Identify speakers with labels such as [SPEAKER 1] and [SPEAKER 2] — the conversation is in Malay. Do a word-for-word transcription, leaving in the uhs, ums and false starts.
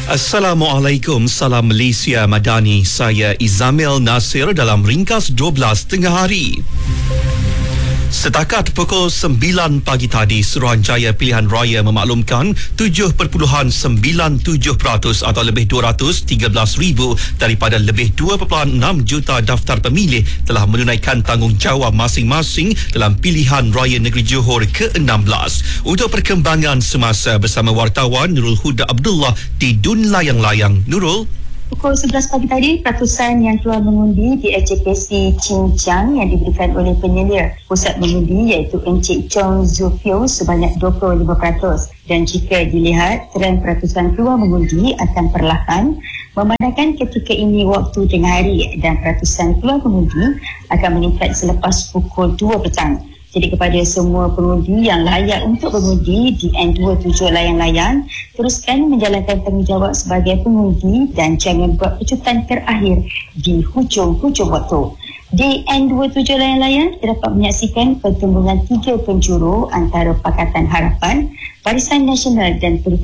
[SPEAKER 1] Assalamualaikum, salam Malaysia Madani. Saya Izamil Nasir dalam ringkas dua belas tengah hari. Setakat pukul sembilan pagi tadi, Suruhanjaya Pilihan Raya memaklumkan tujuh perpuluhan sembilan tujuh peratus atau lebih dua ratus tiga belas ribu daripada lebih dua perpuluhan enam juta daftar pemilih telah menunaikan tanggungjawab masing-masing dalam Pilihan Raya Negeri Johor ke enam belas. Untuk perkembangan semasa bersama wartawan Nurul Huda Abdullah di Dun Layang-Layang. Nurul.
[SPEAKER 2] Pukul sebelas pagi tadi, ratusan yang keluar mengundi di H K C Cincang yang diberikan oleh penyelia pusat mengundi iaitu Encik Chong Zufio sebanyak dua puluh lima peratus. Dan jika dilihat, trend peratusan keluar mengundi akan perlahan memandangkan ketika ini waktu tengah hari dan peratusan keluar mengundi akan meningkat selepas pukul dua petang. Jadi kepada semua pengundi yang layak untuk mengundi di N dua puluh tujuh Layang-Layang, teruskan menjalankan tanggungjawab sebagai pengundi dan jangan buat kejutan terakhir di hujung-hujung waktu. Di N dua puluh tujuh Layang-Layang, kita dapat menyaksikan pertembungan tiga penjuru antara Pakatan Harapan, Barisan Nasional dan